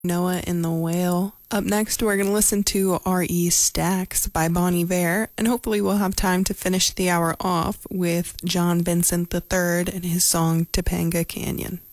Noah and the Whale. Up next, we're going to listen to R.E. Stacks by Bon Iver, and hopefully we'll have time to finish the hour off with John Vincent III and his song Topanga Canyon.